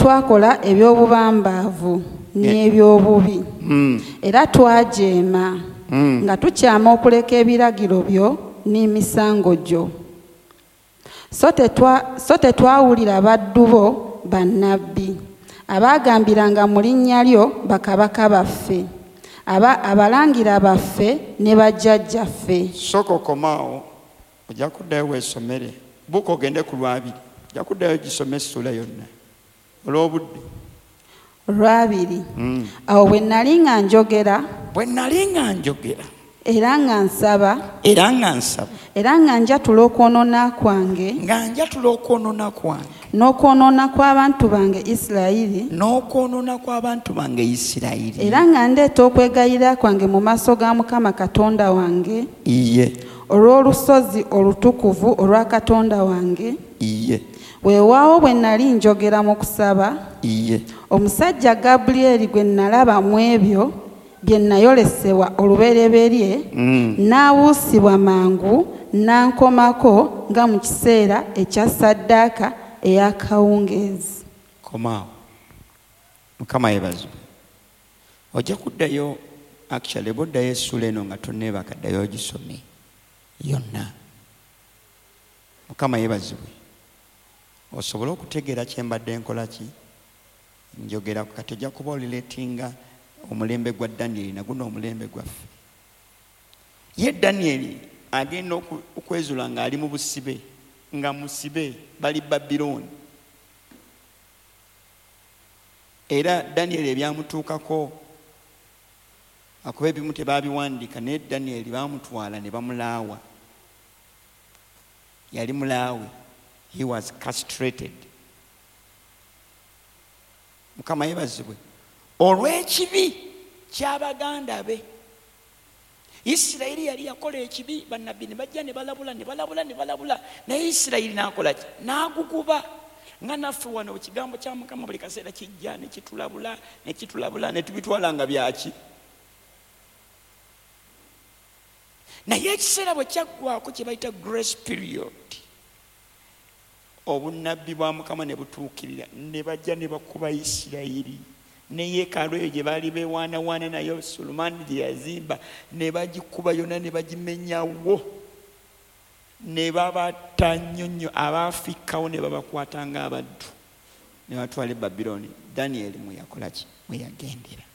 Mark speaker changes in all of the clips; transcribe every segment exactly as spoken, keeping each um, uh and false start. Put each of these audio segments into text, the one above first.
Speaker 1: twakola eby'obubambaavu n'ebyobubi era twajeema nga tukyama okuleka ebiragiro byo n'emisango gyo. So tetwawulira baddu bo bannabbi abaagambiranga mu linnya lyo bakabaka baffe aba abalangira baffe ne bajjajjaffe.
Speaker 2: Soko komaawo ojja kuddayo weesomere buka ogende ku lwabiri ojja kuddayo gisome essula yonna olw'obudde.
Speaker 1: Lwabiri awo bwe nnali nga njogera
Speaker 2: bwe nnali nga njogera
Speaker 1: era nga nsaba
Speaker 2: era nga nsaba
Speaker 1: era nga njatula okwonoona kwange
Speaker 2: nga njatula okwonoona kwange
Speaker 1: n'okwonoona kw'abantu bange Isirayiri
Speaker 2: n'okwonoona kw'abantu bange Isirayiri
Speaker 1: era nga ndeeta okwegayirira kwange mu maaso ga Mukama Katonda wange
Speaker 2: iye
Speaker 1: olw'olusozi olutukuvu olwa Katonda wange
Speaker 2: iye
Speaker 1: weewaawo bwe nnali njogera mu kusaba
Speaker 2: iye
Speaker 1: omusajja Gabulyeri gwe nalaba mu ebyo bye nayolesebwa olubereberye n'abuusibwa mangu n'ankomako nga mu kiseera ekya ssaddaaka ey'akawungeezi.
Speaker 2: Komaawo Mukama yeebazibwe. Ojja kuddayo actually boddayo essula eno nga tonneebaka ddayo ogisome yonna. Mukama yeebazibwe osobole okutegeera kye mbadde nkola ki njogera kati ojja kuba olireetinga omulembe gwa Danyeri naguno omulembe gwaffe. Ye Danyeri agenda okwezula ng'ali mu busibe nga musibe bali Babilooni era Danyeri ebyamutuukako akuba ebimu tebaabiwandiika naye Danyeri baamutwala ne bamulaawa. Yali mulaawe. He was castrated. Mukama yeebazibwe olw'ekibi ky'abaganda be. Isirayiri yali yakola ekibi bannabbi ne bajja ne balabula ne balabula ne balabula naye Isirayiri n'akola ki n'aguguba nga naffe wano ekigambo kya Mukama buli kaseera kijja ne kitulabula ne kitulabula ne tubitwala nga byaki. Naye ekiseera bwe kyaggwako kye bayita grace period obunnabbi bwa Mukama ne butuukirira ne bajja ne bakuba Isirayiri ne yeekaalu eyo gye baali beewaanawaana nayo Sulemaani gye yazimba ne bagikuba yonna ne bagimenyawo ne babatta nnyo nnyo abaafikkawo ne babakwata ng'abaddu ne batwala e Babilooni. Danyeri mwe yakola ki mwe yagendera.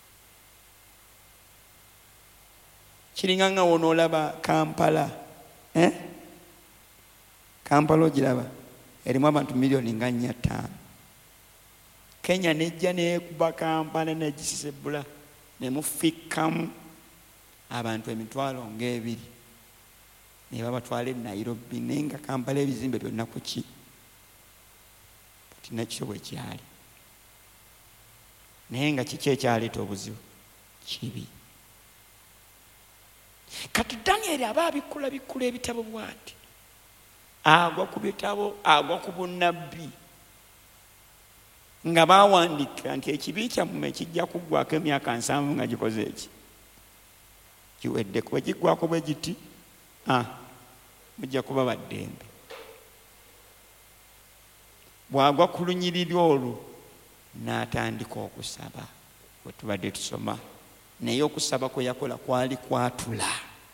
Speaker 2: Kiringa nga wonoolaba Kampala eh? Kampala ogiraba erimu abantu miliyoni nga nnya ttaano. Kenya nejja neekuba Kampala negisisebula ne mufikkamu abantu emitwalo ng'ebiri ne babatwala e Nairobi naye nga Kampala ebizimbe byonna ku ki kati nakyo bwe kyali naye nga kiki ekyaleeta obuzibu kibi. Kati Danyeri aba abikula bikula ebitabo bw'ati agwa ku bitabo agwa ku bunnabbi nga baawandika nti ekibi kyammwe kijja kuggwako emyaka nsanvu nga gikoze eki kiwedde kuba kiggwako bwe giti mujja kuba baddembe. Bw'agwa ku lunyiriri olwo n'atandika okusaba bwe tubadde tusoma naye okusaba kwe yakola kwali kwatula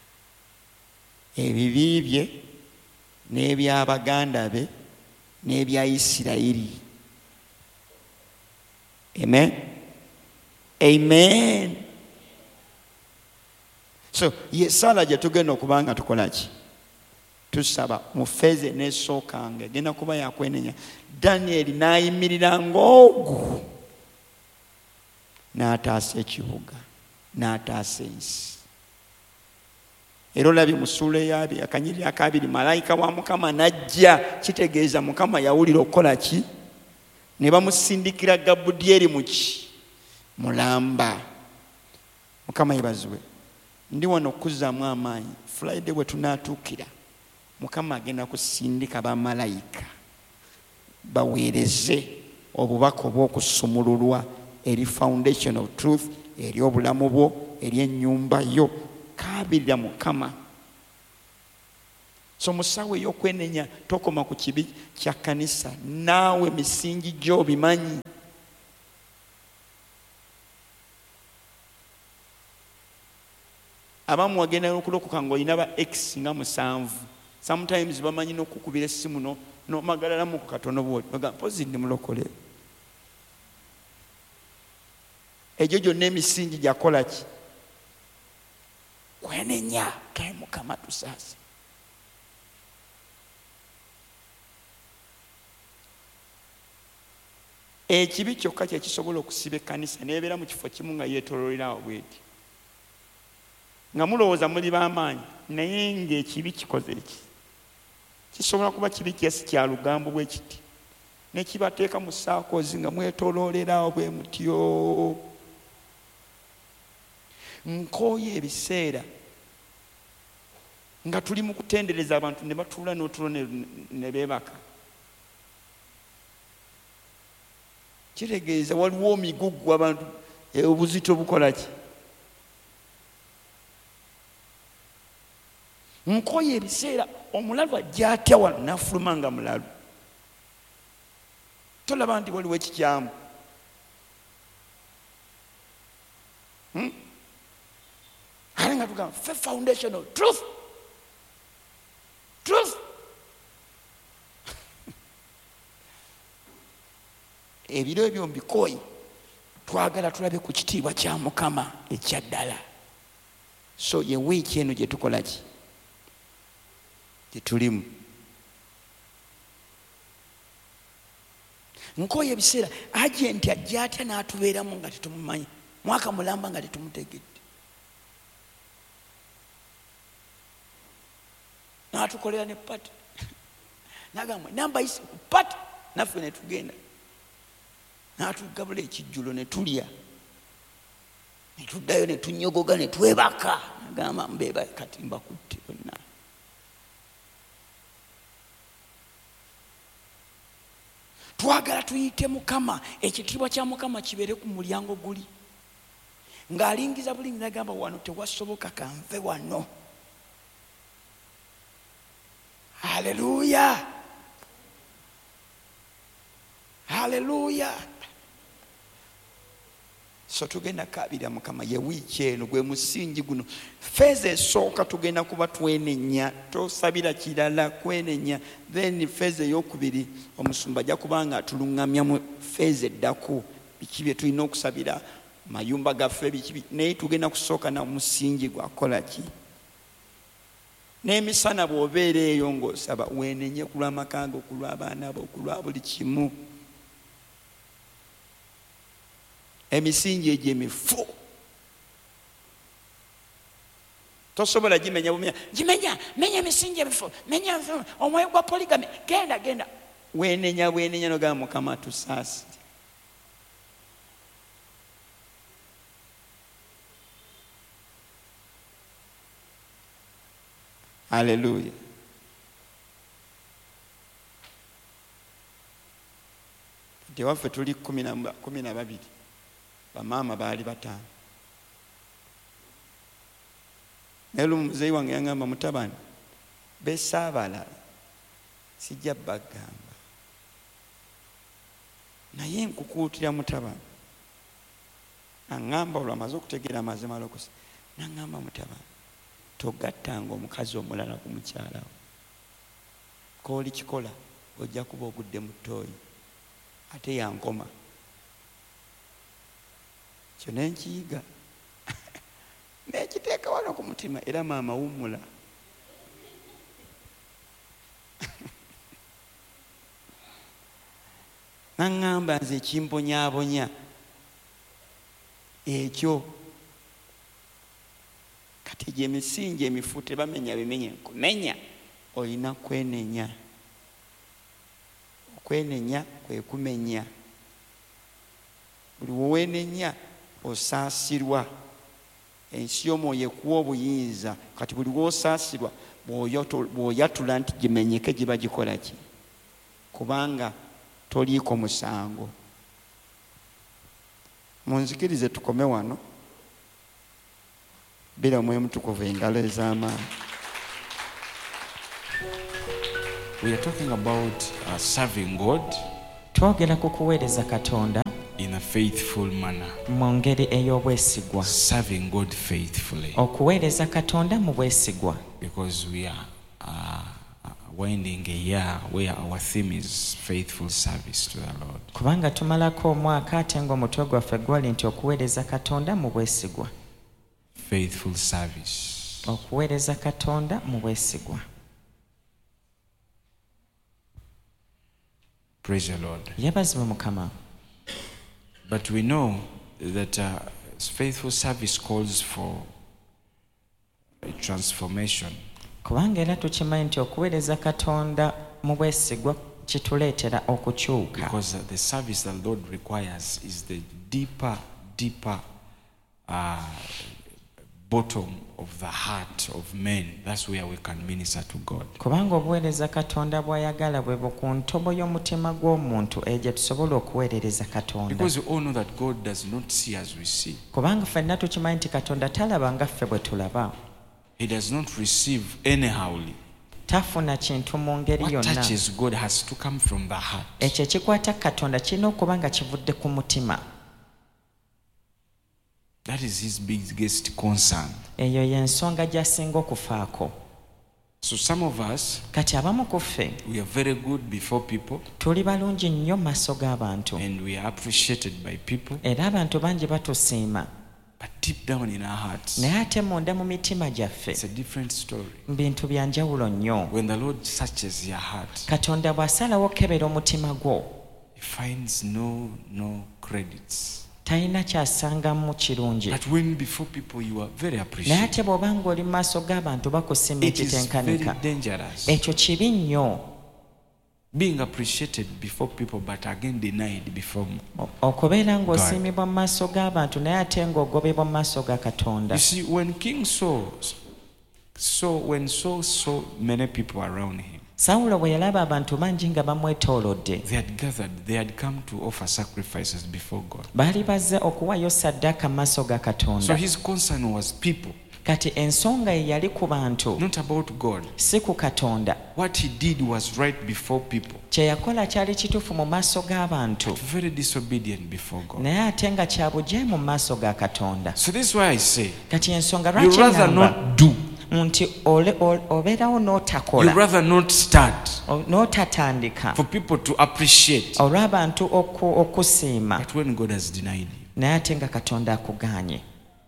Speaker 2: ebibi bye n'ebyabaganda be n'ebya Isirayiri. Amen. Amen. So ye sala gye tugenda okuba nga tukola ki tusaba mu feeze n'esookanga egenda kuba yakwenenya. Danyeri n'ayimirira ng'ogu n'ataasa ekibuga n'ataasa ensi. Era olabye mu ssuula ey'abiri akanyiriri akabiri malayika wa Mukama n'ajja kitegeeza Mukama yawulira okukola ki ne bamusindikira Gabulyeri muki mulamba. Mukama yeebazibwe. Ndi wano okuzzaamu amaanyi Friday bwe tunaatuukira Mukama agenda kusindika bamalayika baweereze obubaka obw'okusumululwa eri foundation of truth eri obulamu bwo eri ennyumba yo. Kaabirira Mukama So musawe y'okwenenya tokoma ku kibi kya kanisa, naawe misingi gyo bimanyi. Abamu wagenda okulokoka ng'olina ba X nga musanvu. Sometimes bamanyi n'okukubira essimu no n'omagalalamu ku katono bw'oti bagamba mpozi ndi mulokole. Egyo gyonna emisingi gyakola ki? Kwenenya. Kale Mukama tusaase. Ekibi kyokka kye kisobola okusiba ekkanisa n'ebeera mu kifo kimu nga yeetooloolerawo bweti, nga mulowooza muli b'amaanyi naye ng'ekibi kikoze eki. Kisobola kuba kibi kyesi kya lugambo bwe kiti ne kibateeka mu saakoozi nga mwetooloolerawo bwe mutyo. Nkooye ebiseera nga tuli mu kutendereza abantu ne batuula n'otulo ne beebaka. Kitegeeza waliwo omigugu abantu obuzito bukola ki? Nkooye ebiseera omulalu ajja atya wano n'afuluma nga mulalu. Tolaba nti waliwo ekikyamu. Hmm? Ale nga tugamba faith foundation of truth. Truth. Ebiro ebyo mbikooyi twagala tulabe ku kitiibwa kya Mukama ekya ddala. So ye wiiki eno gye tukola ki? Gye tulimu. Nkooye ebiseera agenti ajja atya n'atubeeramu nga tetumumanyi, mwaka mulamba nga tetumutegedde, n'atukolera ne pati n'agamba namba isi ku pati, naffe ne tugenda n'atugabula ekijjulo ne tulya ne tuddayo ne tunyogoga ne twebaka. N'agamba mbeeba kati mbakutte bonna. Twagala tuyite Mukama, ekitiibwa kya Mukama kibeere ku mulyango guli, ng'alingiza bulingi n'agamba wano tewasoboka kanve wano. Haleluya, haleluya. So tugenda kaabira Mukama ye wiiki eno gwe musingi guno. Feeza esooka tugenda kuba twenenya, tosabira kirala, kwenenya. Then feeza ey'okubiri omusumba ajja kubanga atuluŋŋamya mu feeza eddaku biki bye tulina okusabira mayumba gaffe biki, naye tugenda kusooka na musingi gwakola ki? N'emisana bw'obeera eyo ng'osaba weenenye ku lw'amaka go, ku lw'abaana bo, ku lwa buli kimu. Emisingi egyo emifu tosobola gimenya bumenya. Gimenya, menya emisingi emifu, menya omwoyo gwa poligami, genda genda. Weenenya weenenya n'ogamba Mukama tusaasire. Haleluya. Tewaffe tuli kumi na babiri, bamaama baali bataano. Naye lumu muzeeyi wange yangamba mutabani besaabala sijja bagamba, naye nkukuutira mutabani. Aŋŋamba olwo amaze okutegeera amazima lokusa, n'aŋŋamba mutabani togattanga omukazi omulala ku mukyala wo, kooli kikola ojja kuba ogudde mu ttooyi ate yankoma. Kyo nenkiyiga nekiteeka wano ku mutima, era maama wummula. Naŋŋamba nze ekimbonyaabonya ekyo kati gye misingi emifu tebamenya bimenye nkumenya, olina kwenenya. Okwenenya kwe kumenya. Buli weweenenya osaasirwa. Ensi y'omwoyo ekuwa obuyinza, kati buli w'osaasirwa bw'oyatula nti gimenyeke giba gikola ki? Kubanga toliiko musango. Munzikirize tukome wano. Bila Mwoyo Mutukuvu engalo ez'amaanyi.
Speaker 3: We are talking about uh, serving God
Speaker 4: twogera ku kuweereza Katonda
Speaker 3: in a faithful manner.
Speaker 4: mu ngeri ey'obwesigwa.
Speaker 3: Serving God faithfully.
Speaker 4: Okuweereza Katonda mu bwesigwa.
Speaker 3: Because we are uh, winding a year where our theme is faithful service to the Lord.
Speaker 4: Kubanga tumalako omwaka ate ng'omutwe gwaffe gwali nti okuweereza Katonda mu bwesigwa.
Speaker 3: Faithful service.
Speaker 4: Okuweereza Katonda mu bwesigwa.
Speaker 3: Praise the Lord.
Speaker 4: Yebazibwe Mukama.
Speaker 3: But we know that uh, faithful service calls for a transformation.
Speaker 4: Kubanga era tukimanyi nti okuweereza Katonda mu bwesigwa kituleetera okukyuka.
Speaker 3: Because uh, the service that the Lord requires is the deeper, deeper uh, bottom of the heart of men. That's where we can minister to God.
Speaker 4: Kubanga obuweereza Katonda bw'ayagala bwe ku ntobo y'omutima gw'omuntu egye tusobola okuweerereza Katonda.
Speaker 3: Because we all know that God does not see as we see.
Speaker 4: Kubanga ffenna tukimanyi nti Katonda talaba nga ffe bwe tulaba.
Speaker 3: He does not receive anyhowly.
Speaker 4: Tafuna kintu mu ngeri
Speaker 3: What
Speaker 4: yonna.
Speaker 3: touches God has to come from the heart.
Speaker 4: Ekyo ekikwata Katonda kirina okuba nga kivudde ku mutima.
Speaker 3: That is his biggest concern.
Speaker 4: Eyo y'ensonga gy'asinga okufaako.
Speaker 3: So some of us,
Speaker 4: Kati abamu ku ffe
Speaker 3: we are very good before people
Speaker 4: tuli balungi nnyo mu maaso g'abantu.
Speaker 3: and we are appreciated by people.
Speaker 4: Era abantu bangi batusiima.
Speaker 3: But deep down in our hearts,
Speaker 4: Naye ate munda mu mitima gyaffe
Speaker 3: it's a different story.
Speaker 4: bintu bya njawulo nnyo.
Speaker 3: When the Lord searches your heart,
Speaker 4: Katonda bw'asalawo okukebera omutima gwo
Speaker 3: he finds no no credits.
Speaker 4: talina kyasangamu kirungi.
Speaker 3: But when before people you are very
Speaker 4: Naye
Speaker 3: appreciated,
Speaker 4: ate bw'oba ng'oli mu maaso g'abantu bakusiima
Speaker 3: it is very
Speaker 4: ekitenkanika.
Speaker 3: dangerous.
Speaker 4: Ekyo kibi nnyo.
Speaker 3: Being appreciated before people but again denied before.
Speaker 4: O- okubeera ng'osiimibwa mu maaso g'abantu naye ate ng'ogobebwa mu maaso ga Katonda.
Speaker 3: You see, when King Saul saw when Saul saw many people around him,
Speaker 4: Sawulo bwe yalaba abantu bangi nga bamwetoolodde,
Speaker 3: they had gathered, they had come to offer sacrifices before God.
Speaker 4: baali bazze okuwaayo ssaddaaka mu maaso ga
Speaker 3: So
Speaker 4: Katonda.
Speaker 3: his concern was people,
Speaker 4: Kati ensonga ye yali ku bantu,
Speaker 3: not about God.
Speaker 4: si ku Katonda.
Speaker 3: What he did was right before people,
Speaker 4: Kye yakola kyali kituufu mu maaso g'abantu,
Speaker 3: very disobedient before God.
Speaker 4: naye ate nga kya bujeemu mu maaso ga Katonda.
Speaker 3: So this is why I say,
Speaker 4: Kati ensonga
Speaker 3: you
Speaker 4: lwaki
Speaker 3: rather
Speaker 4: ŋŋamba
Speaker 3: not do,
Speaker 4: nti ole- ole- obeerawo
Speaker 3: you
Speaker 4: n'otakola,
Speaker 3: rather not start
Speaker 4: o- n'otatandika
Speaker 3: for people to appreciate.
Speaker 4: olw'abantu oku- okusiima,
Speaker 3: But when God has denied you,
Speaker 4: naye ate nga Katonda akugaanye.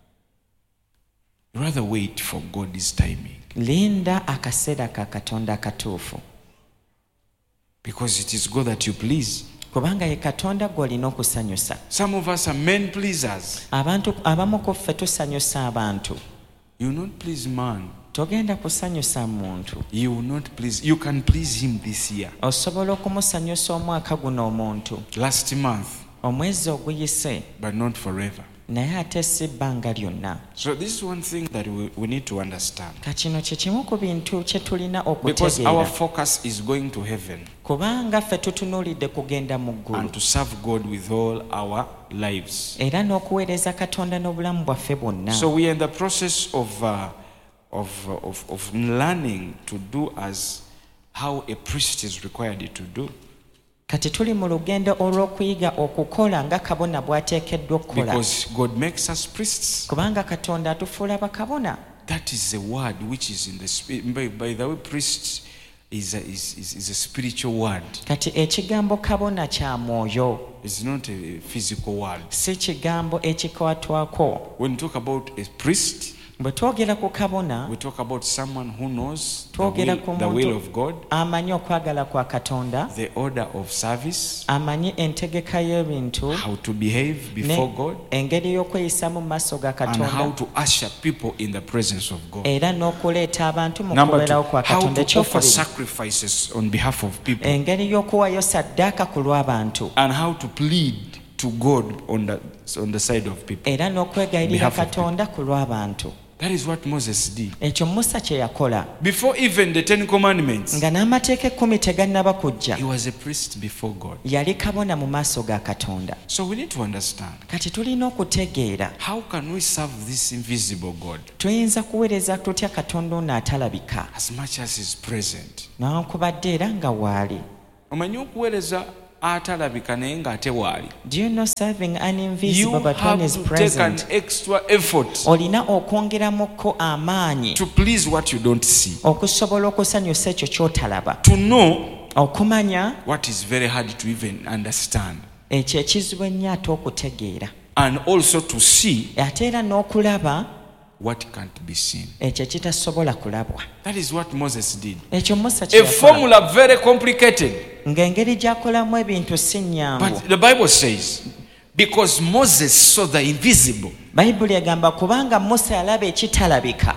Speaker 3: you rather wait for God's timing.
Speaker 4: Linda akaseera ka Katonda akatuufu,
Speaker 3: Because it is God that you please.
Speaker 4: kubanga ye Katonda gw'olina okusanyusa.
Speaker 3: Some of us are men pleasers.
Speaker 4: Abantu abamu ku ffe tusanyusa abantu.
Speaker 3: You will not please man.
Speaker 4: Togenda kusanyusa muntu.
Speaker 3: You will not please. You can please him this year.
Speaker 4: Osobola okumusanyusa omwaka guno omuntu,
Speaker 3: Last month,
Speaker 4: omwezi oguyise,
Speaker 3: but not forever.
Speaker 4: naye ate si bbanga lyonna.
Speaker 3: So this is one thing that we, we need to understand.
Speaker 4: Kakino kye kimu ku bintu kye tulina
Speaker 3: Because our
Speaker 4: okutegeera,
Speaker 3: focus is going to heaven
Speaker 4: kubanga ffe tutunuulidde kugenda mu ggulu
Speaker 3: and to serve God with all our lives.
Speaker 4: era n'okuweereza Katonda n'obulamu bwaffe bwonna.
Speaker 3: So we are in the process of, uh, of, uh, of, of learning to do as how a priest is required to do.
Speaker 4: Kati tuli mu lugendo olw'okuyiga okukola nga kabona bw'ateekeddwa okukola,
Speaker 3: Because God makes us priests.
Speaker 4: kubanga Katonda atufuula bakabona.
Speaker 3: That is the word which is in the spirit. By, by the way, priest is a, is, is, is a spiritual word.
Speaker 4: Kati ekigambo kabona kya mwoyo,
Speaker 3: It's not a physical word.
Speaker 4: si kigambo ekikwatwako.
Speaker 3: When we talk about a priest,
Speaker 4: Bwe twogera ku kabona,
Speaker 3: we talk about someone who knows the
Speaker 4: twogera
Speaker 3: will,
Speaker 4: ku
Speaker 3: the will
Speaker 4: muntu
Speaker 3: of God,
Speaker 4: amanyi okwagala kwa Katonda,
Speaker 3: the order of service,
Speaker 4: amanyi entegeka y'ebintu,
Speaker 3: how to behave before
Speaker 4: ne
Speaker 3: God,
Speaker 4: engeri y'okweyisamu mu maaso ga
Speaker 3: and how
Speaker 4: Katonda,
Speaker 3: to usher people in the presence of God.
Speaker 4: era n'okuleeta abantu mu
Speaker 3: Number two,
Speaker 4: kubeerawo kwa
Speaker 3: how
Speaker 4: Katonda.
Speaker 3: to offer
Speaker 4: Ekyokubiri,
Speaker 3: sacrifices on behalf of people,
Speaker 4: engeri y'okuwaayo ssaddaaka ku lw'abantu,
Speaker 3: and how to plead to God on the, on the side of people.
Speaker 4: era n'okwegayirira
Speaker 3: Behalf of
Speaker 4: Katonda ku lw'abantu.
Speaker 3: That is what Moses did.
Speaker 4: Ekyo Musa kye yakola.
Speaker 3: Before even the Ten Commandments,
Speaker 4: Nga n'amateeka ekkumi tegannaba kujja.
Speaker 3: he was a priest before God.
Speaker 4: Yali kabona mu maaso ga Katonda.
Speaker 3: So we need to understand,
Speaker 4: Kati tulina okutegeera
Speaker 3: how can we serve this invisible God
Speaker 4: tuyinza kuweereza tutya Katonda ono atalabika
Speaker 3: as much as He's present?
Speaker 4: newankubadde era nga waali.
Speaker 3: Omanyi okuweereza atalabika naye ng'ate waali.
Speaker 4: Do you know serving an
Speaker 3: You
Speaker 4: invisible but one
Speaker 3: have
Speaker 4: is
Speaker 3: to take an
Speaker 4: present?
Speaker 3: extra effort
Speaker 4: Olina okwongeramukko amaanyi
Speaker 3: to please what you don't see,
Speaker 4: okusobola okusanyusa ekyo ky'otalaba.
Speaker 3: to know
Speaker 4: Okumanya
Speaker 3: what is very hard to even understand,
Speaker 4: ekyo ekizibu ennyo ate okutegeera.
Speaker 3: and also to see
Speaker 4: Ate era n'okulaba
Speaker 3: what can't be seen.
Speaker 4: ekyo ekitasobola kulabwa.
Speaker 3: That is what Moses did.
Speaker 4: Ekyo Musa kye
Speaker 3: A
Speaker 4: yakola.
Speaker 3: formula very complicated.
Speaker 4: Ng'engeri gy'akolamu ebintu si nnyangu.
Speaker 3: But the Bible says, because Moses saw the invisible.
Speaker 4: Bayibuli egamba kubanga Musa yalaba ekitalabika.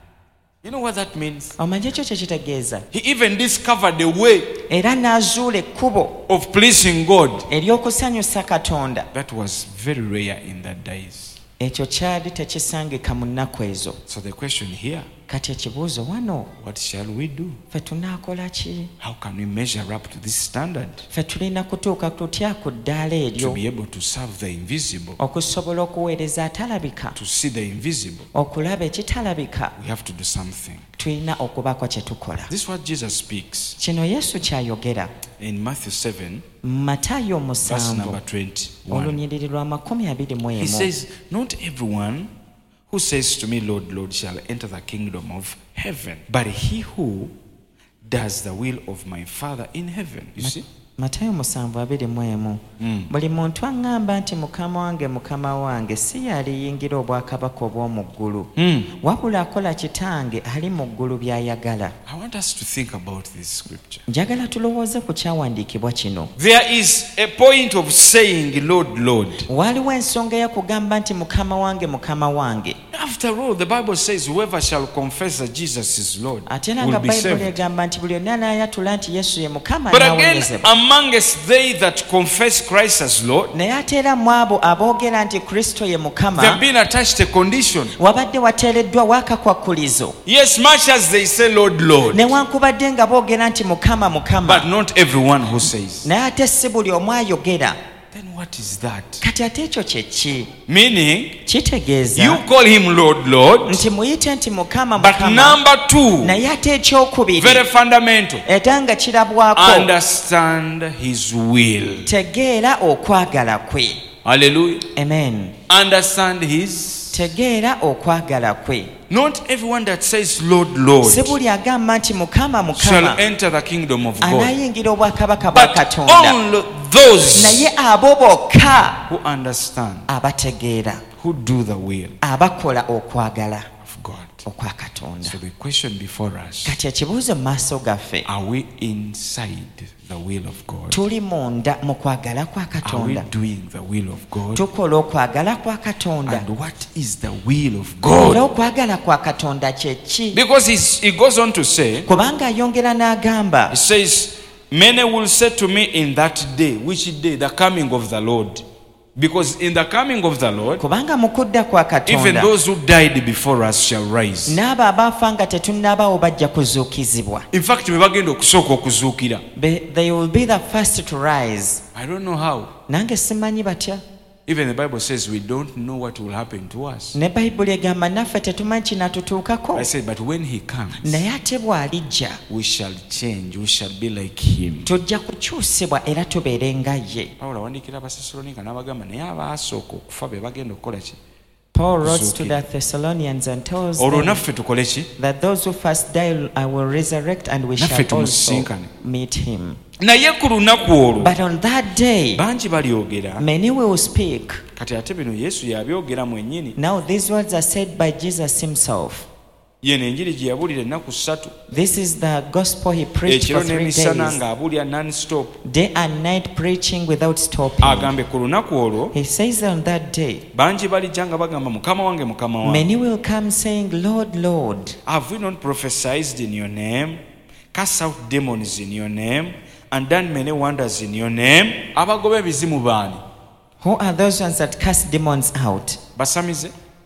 Speaker 3: You know what that means?
Speaker 4: Omanyi ekyo kye kitegeeza?
Speaker 3: He even discovered a way
Speaker 4: Era n'azuula ekkubo
Speaker 3: of pleasing God.
Speaker 4: ery'okusanyusa Katonda.
Speaker 3: That was very rare in that days.
Speaker 4: Ekyo kyali tekisangika mu nnaku ezo.
Speaker 3: So the question here,
Speaker 4: Kati ekibuuzo wano,
Speaker 3: what shall we do?
Speaker 4: ffe tunaakola ki?
Speaker 3: How can we measure up to this standard
Speaker 4: Ffe tulina kutuuka tutya ku ddaala
Speaker 3: to
Speaker 4: eryo
Speaker 3: be able to serve the invisible,
Speaker 4: okusobola okuweereza atalabika,
Speaker 3: to see the invisible?
Speaker 4: okulaba ekitalabika?
Speaker 3: We have to do something.
Speaker 4: Tulina okubaako kye tukola.
Speaker 3: This is what Jesus speaks
Speaker 4: Kino Yesu ky'ayogera
Speaker 3: in Matthew seven,
Speaker 4: Matayo
Speaker 3: verse
Speaker 4: musanvu
Speaker 3: number twenty-one.
Speaker 4: olunyiriri lwa makumi abiri mu
Speaker 3: He
Speaker 4: emu.
Speaker 3: says, not everyone who says to me, Lord, Lord, shall enter the kingdom of heaven, but he who does the will of my Father in heaven. You see?
Speaker 4: Matayo musanvu abiri mu emu. Buli muntu aŋŋamba nti mukama wange mukama wange si yaliyingira obwakabaka obw'omu ggulu, wabula akola kitange ali mu ggulu by'ayagala.
Speaker 3: I want us to think about this scripture.
Speaker 4: Njagala tulowooze ku kyawandiikibwa kino.
Speaker 3: There is a point of saying, Lord, Lord.
Speaker 4: Waaliwo ensonga ey'okugamba nti mukama wange mukama wange.
Speaker 3: After all, the Bible says, whoever shall confess that Jesus is Lord
Speaker 4: Ate era
Speaker 3: will
Speaker 4: nga
Speaker 3: be
Speaker 4: Bayibuli
Speaker 3: saved.
Speaker 4: egamba nti buli onna anaayatula nti Yesu ye mukama
Speaker 3: But again,
Speaker 4: anaawonyezebwa.
Speaker 3: amongst they that confess Christ as Lord,
Speaker 4: Naye ate era mu abo aboogera nti Kristo ye
Speaker 3: they have
Speaker 4: mukama
Speaker 3: been attached a condition.
Speaker 4: wabadde wateereddwawo akakwakkulizo.
Speaker 3: Yes, much as they say, Lord, Lord,
Speaker 4: Newankubadde nga boogera nti mukama mukama,
Speaker 3: but not everyone who says.
Speaker 4: naye ate si buli omu ayogera.
Speaker 3: Then what is that?
Speaker 4: Kati ate ekyo kye ki?
Speaker 3: Meaning,
Speaker 4: Kitegeeza
Speaker 3: you call him Lord, Lord,
Speaker 4: nti muyite nti mukama
Speaker 3: but
Speaker 4: mukama,
Speaker 3: number two,
Speaker 4: naye ate ekyokubiri
Speaker 3: very fundamental,
Speaker 4: era nga kirabwako,
Speaker 3: understand his will.
Speaker 4: tegeera okwagala kwe.
Speaker 3: Hallelujah.
Speaker 4: Amen.
Speaker 3: Understand his.
Speaker 4: Tegeera okwagala kwe.
Speaker 3: Not everyone that says Lord, Lord
Speaker 4: Si buli agamba nti mukama
Speaker 3: shall
Speaker 4: mukama
Speaker 3: enter the kingdom of God,
Speaker 4: anaayingira obwakabaka bwa
Speaker 3: but
Speaker 4: Katonda,
Speaker 3: only those
Speaker 4: naye abo bokka
Speaker 3: who understand,
Speaker 4: abategeera,
Speaker 3: who do the will
Speaker 4: abakola okwagala
Speaker 3: of God.
Speaker 4: okwa Katonda.
Speaker 3: So the question before us,
Speaker 4: Kati ekibuuzo mu maaso gaffe,
Speaker 3: are we inside the will of God?
Speaker 4: tuli munda mu kwagala kwa
Speaker 3: Are we
Speaker 4: Katonda?
Speaker 3: doing the will of God?
Speaker 4: Tukola okwagala kwa Katonda?
Speaker 3: And what is the will of
Speaker 4: Era
Speaker 3: God?
Speaker 4: okwagala kwa Katonda kye ki?
Speaker 3: Because he's, he goes on to say,
Speaker 4: Kubanga ayongera n'agamba,
Speaker 3: he says, many will say to me in that day. Which day? The coming of the Lord. Because in the coming of the Lord,
Speaker 4: kubanga mu kudda kwa
Speaker 3: even
Speaker 4: Katonda
Speaker 3: those who died before us shall rise.
Speaker 4: n'abo abaafa nga tetunnabaawo bajja kuzuukizibwa.
Speaker 3: In fact, be bagenda okusooka okuzuukira.
Speaker 4: Be- They will be the first to rise.
Speaker 3: I don't know how.
Speaker 4: Nange simanyi batya.
Speaker 3: Even the Bible says we don't know what will happen to us.
Speaker 4: Ne Bayibuli egamba naffe tetumanyi kinatutuukako.
Speaker 3: I said, but when he comes,
Speaker 4: Naye ate bw'alijja
Speaker 3: we shall change. We shall be like him.
Speaker 4: tujja kukyusibwa era tubeere nga ye.
Speaker 3: Pawulo awandiikira Abasessaloniika n'abagamba naye abaasooka okufa be bagenda okukola ki?
Speaker 4: Paul wrote to
Speaker 3: Kuzuukira.
Speaker 4: the Thessalonians and tells
Speaker 3: Olwo
Speaker 4: them
Speaker 3: naffe tukole ki?
Speaker 4: that those who first die I will resurrect and we
Speaker 3: Naffe
Speaker 4: shall also
Speaker 3: tumusinkane.
Speaker 4: meet him.
Speaker 3: Naye ku lunaku olwo
Speaker 4: But on that day,
Speaker 3: bangi balyogera.
Speaker 4: many will speak.
Speaker 3: Kati ate bino Yesu yabyogera mwennyini.
Speaker 4: Now these words are said by Jesus himself.
Speaker 3: Yeno enjiri gye yabuulira ennaku ssatu.
Speaker 4: This is the gospel he preached
Speaker 3: Ekiro
Speaker 4: for three
Speaker 3: n'emisana
Speaker 4: days,
Speaker 3: ng'abuulira non-stop.
Speaker 4: day and night preaching without stopping.
Speaker 3: Agambe ku lunaku olwo
Speaker 4: He says on that day,
Speaker 3: bangi balijja nga bagamba mukama wange mukama wange.
Speaker 4: many will come saying, Lord, Lord,
Speaker 3: Have we not prophesied in your name, cast out demons in your name, and done many wonders in your name? Abagoba ebizimu baani?
Speaker 4: who are those ones that cast demons out?
Speaker 3: Basamize?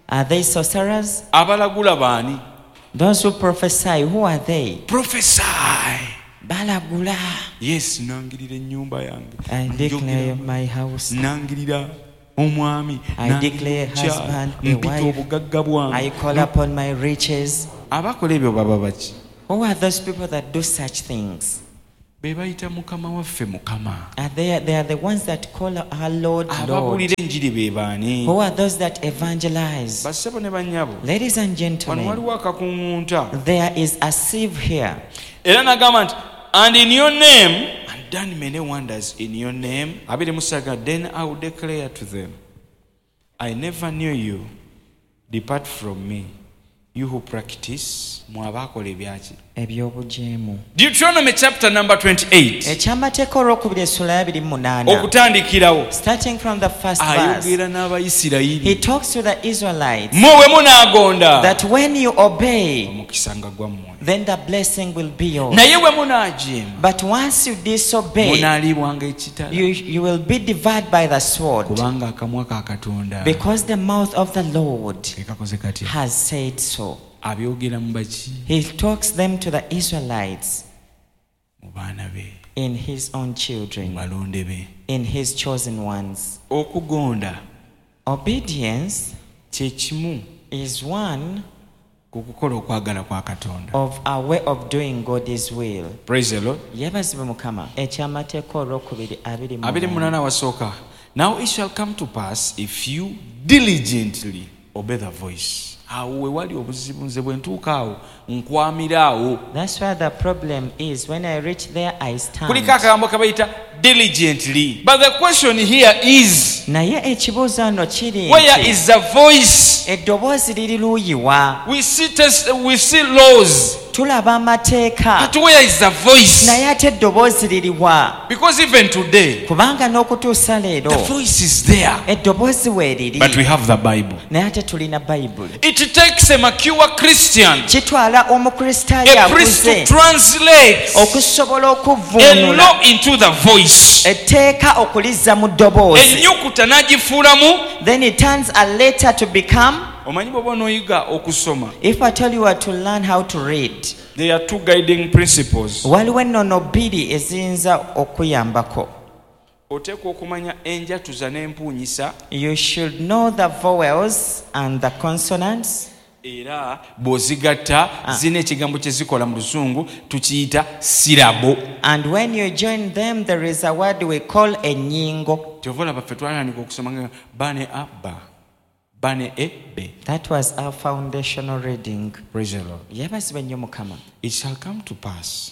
Speaker 4: Are they sorcerers?
Speaker 3: Abalagula baani?
Speaker 4: Those who prophesy, who are they?
Speaker 3: Prophesy.
Speaker 4: Balagula.
Speaker 3: Yes, nangirira ennyumba yange.
Speaker 4: I declare my house.
Speaker 3: Nangirira omwami.
Speaker 4: I declare husband, a
Speaker 3: mpita
Speaker 4: wife.
Speaker 3: obugagga bwange.
Speaker 4: I call upon my riches.
Speaker 3: Abakola ebyo baba baki?
Speaker 4: Who are those people that do such things?
Speaker 3: Be bayita mukama waffe mukama.
Speaker 4: Are they, they are the ones that call our Lord, Lord.
Speaker 3: Ababuulira enjiri be baani?
Speaker 4: Who are those that evangelize?
Speaker 3: Bassebo ne bannyabo.
Speaker 4: Ladies and
Speaker 3: Wano
Speaker 4: gentlemen,
Speaker 3: waliwo akakuŋŋunta.
Speaker 4: there is a sieve here.
Speaker 3: Era nagamba nti, and in your name, and done many wonders in your name. Abiri musaga, then I will declare to them, I never knew you. Depart from me, you who practice. Mwabakola ebyaki?
Speaker 4: Ebyobujeemu.
Speaker 3: Deuteronomy chapter number twenty-eight.
Speaker 4: Ekyamateeka olwokubiri essula ya abiri mu munaana.
Speaker 3: Okutandikirawo.
Speaker 4: Starting from the first verse,
Speaker 3: Ayogera
Speaker 4: he
Speaker 3: n'Abayisirayiri.
Speaker 4: talks to the Israelites
Speaker 3: Mmwe bwe munaagonda.
Speaker 4: that when you obey,
Speaker 3: Omukisa nga gwammwe.
Speaker 4: then the blessing will be yours.
Speaker 3: Naye bwe munaajeema.
Speaker 4: But once you disobey,
Speaker 3: Munaalibwanga ekitala.
Speaker 4: you, you will be devoured by the sword,
Speaker 3: Kubanga akamwa ka Katonda.
Speaker 4: because the mouth of the Lord
Speaker 3: Ke kakoze katya?
Speaker 4: has said so.
Speaker 3: Abyogera mu baki?
Speaker 4: He talks them to the Israelites
Speaker 3: Mu baana be.
Speaker 4: in his own
Speaker 3: Mu
Speaker 4: children,
Speaker 3: balonde be.
Speaker 4: in his chosen ones.
Speaker 3: Okugonda
Speaker 4: Obedience
Speaker 3: kye kimu
Speaker 4: is one
Speaker 3: ku kukola okwagala kwa Katonda.
Speaker 4: of a way of doing God's will.
Speaker 3: Praise the Lord.
Speaker 4: Yebazibwe Mukama. Ekyamateeka olwokubiri abiri mu
Speaker 3: Abiri
Speaker 4: munaana.
Speaker 3: munana wasooka. Now it shall come to pass if you diligently obey the voice. Awo we wali obuzibu nze bwe ntuuka awo nkwamira awo.
Speaker 4: That's where the problem is. When I reach there, I stand.
Speaker 3: Kuliko akagambo kabayita diligently. But the question here is,
Speaker 4: Naye ekibuuzo wano kiri
Speaker 3: where
Speaker 4: nti,
Speaker 3: is the voice?
Speaker 4: eddoboozi liri luuyiwa?
Speaker 3: We see test, we see laws.
Speaker 4: Tulaba amateeka.
Speaker 3: But where is the voice?
Speaker 4: Naye ate eddoboozi liriwa?
Speaker 3: Because even today,
Speaker 4: Kubanga n'okutuusa leero,
Speaker 3: the voice is there.
Speaker 4: eddoboozi weeriri.
Speaker 3: But we have the Bible.
Speaker 4: Naye ate tulina Bayibuli.
Speaker 3: It takes a mature Christian,
Speaker 4: Kitwala omukristaayo
Speaker 3: a priest
Speaker 4: akuze
Speaker 3: to translate
Speaker 4: okusobola
Speaker 3: a
Speaker 4: okuvvuunula
Speaker 3: law into the voice.
Speaker 4: etteeka okulizza mu ddoboozi.
Speaker 3: Ennyukuta n'agifuulamu.
Speaker 4: Then it turns a letter to become.
Speaker 3: Omanyi bw'oba onooyiga okusoma,
Speaker 4: If I tell you what to learn how to read,
Speaker 3: there are two guiding principles.
Speaker 4: waliwo ennono bbiri eziyinza okuyambako.
Speaker 3: Oteekwa okumanya enjatuza n'empuunyisa,
Speaker 4: You should know the vowels and the consonants.
Speaker 3: era bw'ozigatta zina ekigambo kye zikola mu Luzungu tukiyita sirabo.
Speaker 4: And when you join them, there is a word we call ennyingo.
Speaker 3: Tyova olaba ffe twatandika okusoma nga bane abba, bane ebbe.
Speaker 4: That was our foundational reading.
Speaker 3: Praise the Lord.
Speaker 4: Yebazibwe nnyo Mukama.
Speaker 3: It shall come to pass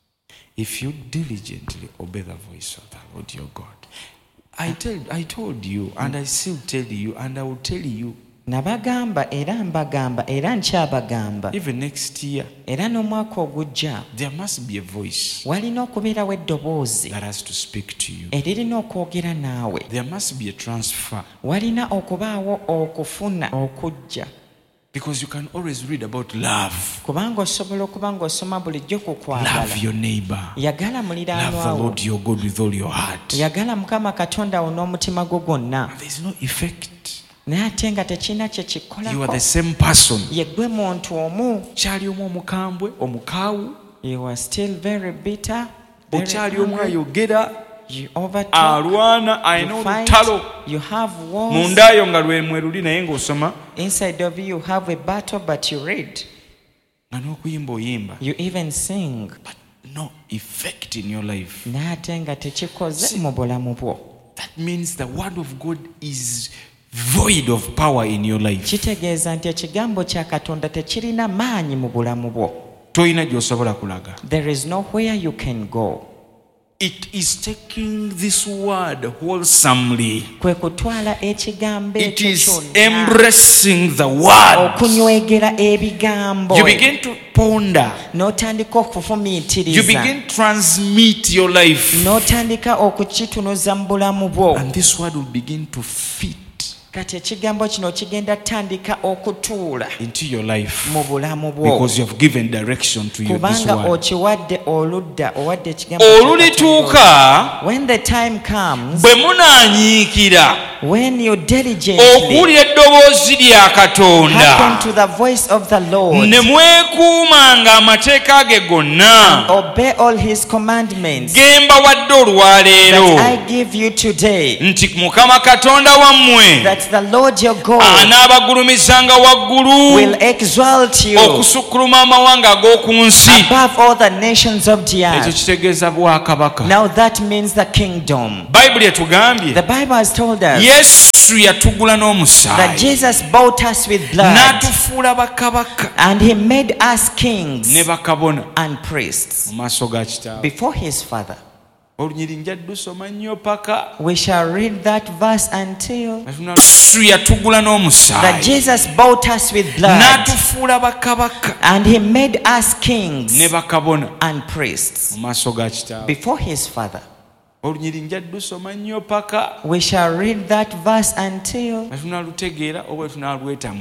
Speaker 3: if you diligently obey the voice of the Lord your God. I tell, I told you, and I still tell you, and I will tell you,
Speaker 4: Nabagamba era mbagamba era nkyabagamba.
Speaker 3: even next year,
Speaker 4: Era n'omwaka ogujja
Speaker 3: there must be a voice
Speaker 4: walina okubeerawo eddoboozi
Speaker 3: that has to speak to you.
Speaker 4: eririna okwogera naawe.
Speaker 3: There must be a transfer,
Speaker 4: Walina okubaawo okufuna okujja.
Speaker 3: because you can always read about love.
Speaker 4: Kubanga osobola okuba ng'osoma bulijjo ku kwagala.
Speaker 3: Love your neighbor.
Speaker 4: Yagala
Speaker 3: Love the
Speaker 4: muliraanwawo.
Speaker 3: Lord your God with all your heart.
Speaker 4: Yagala Mukama Katonda wo n'omutima gwo gwonna.
Speaker 3: There is no effect.
Speaker 4: Naye ate nga tekirina kye
Speaker 3: You are the
Speaker 4: kikolako.
Speaker 3: same person.
Speaker 4: Ye ggwe muntu omu.
Speaker 3: Kyali omu omukambwe, omukaawu.
Speaker 4: You are still very bitter. Very
Speaker 3: Okyali omu
Speaker 4: angry.
Speaker 3: ayogera.
Speaker 4: You overtalk.
Speaker 3: Alwana alina
Speaker 4: You fight.
Speaker 3: olutalo.
Speaker 4: You have wars.
Speaker 3: Mundaayo nga lwe mweruli naye ng'osoma.
Speaker 4: Inside of you, you have a battle, but you read.
Speaker 3: Nga n'okuyimba oyimba.
Speaker 4: You even sing.
Speaker 3: But no effect in your life.
Speaker 4: Naye ate nga tekikoze mu bulamu bwo.
Speaker 3: That means the word of God is void of power in your life.
Speaker 4: Kitegeeza nti ekigambo kya Katonda tekirina maanyi mu bulamu bwo.
Speaker 3: Toyina gy'osobola kulaga.
Speaker 4: There is nowhere you can go.
Speaker 3: It is taking this word wholesomely.
Speaker 4: Kwe kutwala ekigambo
Speaker 3: It
Speaker 4: ekyo
Speaker 3: is
Speaker 4: kyonna
Speaker 3: embracing the word.
Speaker 4: okunywegera ebigambo
Speaker 3: You begin to ponder.
Speaker 4: n'otandika
Speaker 3: You
Speaker 4: okufumiitiriza
Speaker 3: begin to transmit your life.
Speaker 4: n'otandika okukitunuza mu bulamu bwo
Speaker 3: And this word will begin to fit
Speaker 4: kati ekigambo kino kigenda tandika okutuula
Speaker 3: into your life
Speaker 4: mu bulamu bwo
Speaker 3: because you have given direction to your this
Speaker 4: kubanga
Speaker 3: word.
Speaker 4: okiwadde oludda owadde ekigambo
Speaker 3: Olulituuka
Speaker 4: when the time comes
Speaker 3: bwe munaanyiikira
Speaker 4: when you diligently
Speaker 3: okuwulira eddoboozi lya Katonda
Speaker 4: hearken to the voice of the Lord
Speaker 3: ne mwekuumanga amateeka ge gonna
Speaker 4: obey all his commandments
Speaker 3: ge mbawadde olwaleero
Speaker 4: that I give you today,
Speaker 3: nti Mukama Katonda wammwe
Speaker 4: that the Lord your God
Speaker 3: anaabagulumizanga waggulu
Speaker 4: will exalt you
Speaker 3: okusukkuluma amawanga ag'oku nsi.
Speaker 4: above all the nations of the
Speaker 3: Ekyo
Speaker 4: earth.
Speaker 3: kitegeeza bwakabaka.
Speaker 4: Now that means the kingdom.
Speaker 3: Bayibuli etugambye
Speaker 4: The Bible has told us
Speaker 3: Yesu yatugula
Speaker 4: that
Speaker 3: n'omusaayi
Speaker 4: Jesus bought us with blood
Speaker 3: n'atufuula bakabaka
Speaker 4: and he made us kings
Speaker 3: ne bakabona
Speaker 4: and priests
Speaker 3: mu maaso ga Kitaawe.
Speaker 4: before his Father.
Speaker 3: Olunyiri nja lusoma nnyo paka
Speaker 4: We shall read that verse until
Speaker 3: Yesu yatugula
Speaker 4: that
Speaker 3: n'omusaayi
Speaker 4: Jesus bought us with blood
Speaker 3: n'atufuula bakabaka
Speaker 4: and he made us kings
Speaker 3: ne bakabona
Speaker 4: and priests
Speaker 3: mu maaso ga Kitaawe.
Speaker 4: before his Father.
Speaker 3: Olunyiri nja lusoma nnyo paka
Speaker 4: We shall read that verse until
Speaker 3: tunaalutegeera oba tunaalwetamu.